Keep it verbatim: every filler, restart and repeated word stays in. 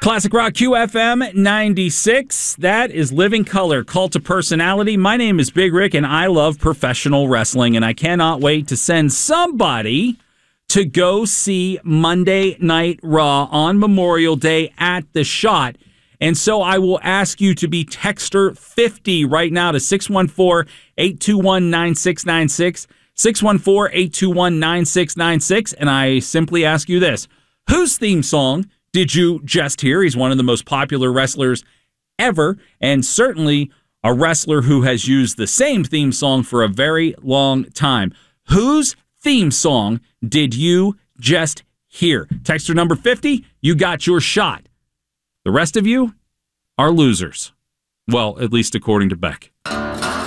Classic Rock Q F M ninety-six. That is Living Color, Cult of Personality. My name is Big Rick, and I love professional wrestling, and I cannot wait to send somebody to go see Monday Night Raw on Memorial Day at the Shot. And so I will ask you to be Texter fifty right now to six one four, eight two one, nine six nine six, six one four, eight two one, nine six nine six, and I simply ask you this. Whose theme song did you just hear? He's one of the most popular wrestlers ever, and certainly a wrestler who has used the same theme song for a very long time. Whose theme song did you just hear? Texter number fifty, you got your shot. The rest of you are losers. Well, at least according to Beck.